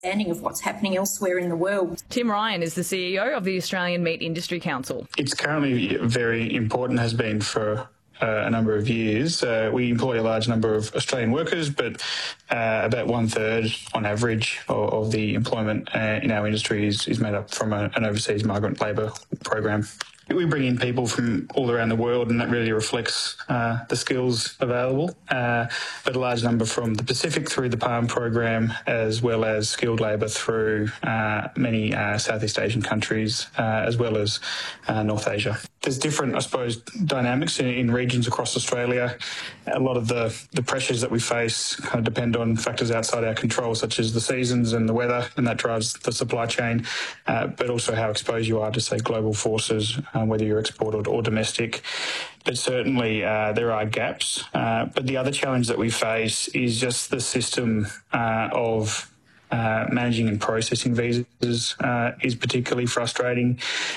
of what's happening elsewhere in the world. Tim Ryan is the CEO of the Australian Meat Industry Council. It's currently very important, has been for a number of years. We employ a large number of Australian workers, but about 1/3 on average of the employment in our industry is made up from an overseas migrant labour program. We bring in people from all around the world, and that really reflects the skills available, but a large number from the Pacific through the PALM program, as well as skilled labour through many Southeast Asian countries, as well as North Asia. There's different, I suppose, dynamics in regions across Australia. A lot of the pressures that we face kind of depend on factors outside our control, such as the seasons and the weather, and that drives the supply chain, but also how exposed you are to, say, global forces, whether you're export or domestic. But certainly there are gaps. But the other challenge that we face is just the system of managing and processing visas is particularly frustrating.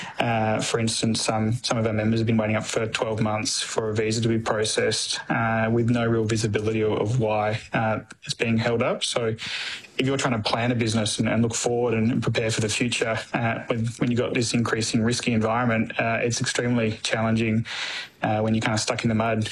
For instance, some of our members have been waiting up for 12 months for a visa to be processed with no real visibility of why it's being held up. So if you're trying to plan a business and look forward and prepare for the future, when you've got this increasing risky environment, it's extremely challenging when you're kind of stuck in the mud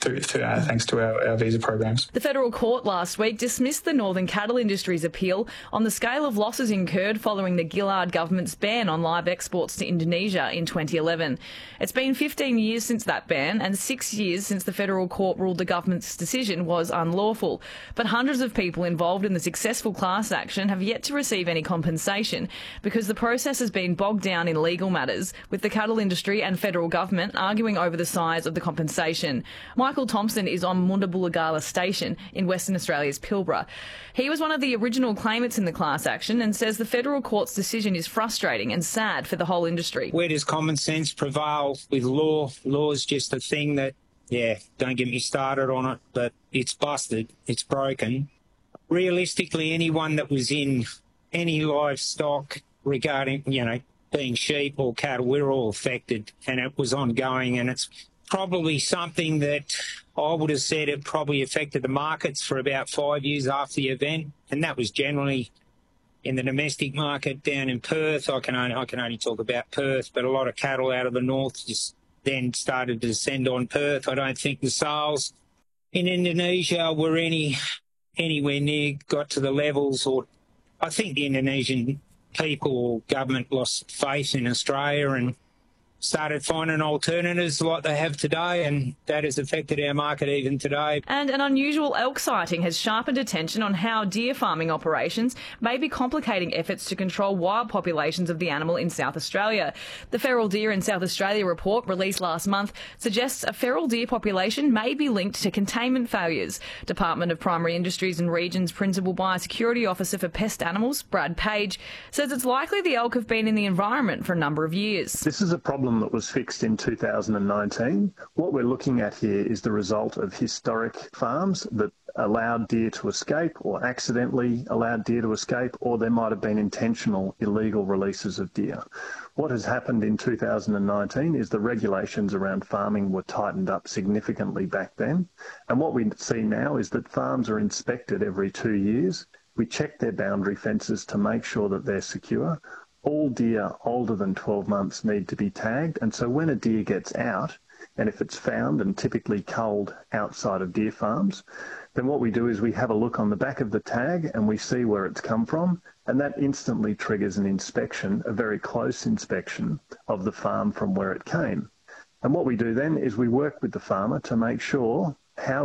thanks to our visa programs. The federal court last week dismissed the Northern Cattle Industry's appeal on the scale of losses incurred following the Gillard government's ban on live exports to Indonesia in 2011. It's been 15 years since that ban and 6 years since the federal court ruled the government's decision was unlawful. But hundreds of people involved in the successful class action have yet to receive any compensation because the process has been bogged down in legal matters, with the cattle industry and federal government arguing over the size of the compensation. Michael Thompson is on Mundabulagala Station in Western Australia's Pilbara. He was one of the original claimants in the class action and says the federal court's decision is frustrating and sad for the whole industry. Where does common sense prevail with law? Law is just a thing that, don't get me started on it, but it's busted, it's broken. Realistically, anyone that was in any livestock regarding, being sheep or cattle, we're all affected, and it was ongoing, and it's probably something that I would have said it probably affected the markets for about 5 years after the event, and that was generally in the domestic market down in Perth. I can only talk about Perth, but a lot of cattle out of the north just then started to descend on Perth. I don't think the sales in Indonesia were anywhere near got to the levels, or I think the Indonesian people or government lost faith in Australia and started finding alternatives like they have today, and that has affected our market even today. And an unusual elk sighting has sharpened attention on how deer farming operations may be complicating efforts to control wild populations of the animal in South Australia. The Feral Deer in South Australia report, released last month, suggests a feral deer population may be linked to containment failures. Department of Primary Industries and Regions Principal Biosecurity Officer for Pest Animals, Brad Page, says it's likely the elk have been in the environment for a number of years. This is a problem that was fixed in 2019. What we're looking at here is the result of historic farms that allowed deer to escape or accidentally allowed deer to escape, or there might have been intentional illegal releases of deer. What has happened in 2019 is the regulations around farming were tightened up significantly back then. And what we see now is that farms are inspected every 2 years. We check their boundary fences to make sure that they're secure. All deer older than 12 months need to be tagged, and so when a deer gets out, and if it's found and typically culled outside of deer farms, then what we do is we have a look on the back of the tag and we see where it's come from, and that instantly triggers an inspection, a very close inspection of the farm from where it came. And what we do then is we work with the farmer to make sure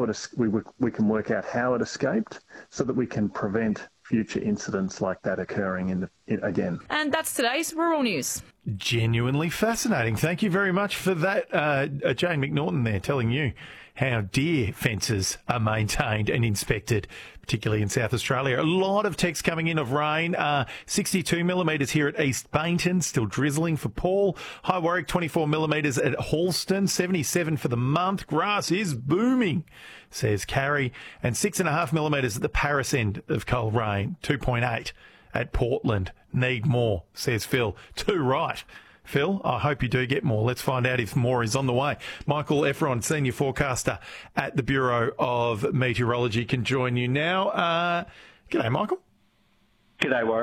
we can work out how it escaped so that we can prevent future incidents like that occurring again. And that's today's Rural News. Genuinely fascinating. Thank you very much for that, Jane McNaughton there, telling you how deer fences are maintained and inspected, particularly in South Australia. A lot of text coming in of rain. 62 millimetres here at East Bainton, still drizzling for Paul. High Warwick, 24 millimetres at Halston, 77 for the month. Grass is booming, says Carrie. And 6.5 millimetres at the Paris end of Coleraine, 2.8 at Portland. Need more, says Phil. Too right. Phil, I hope you do get more. Let's find out if more is on the way. Michael Efron, senior forecaster at the Bureau of Meteorology, can join you now. G'day, Michael. G'day, Warwick.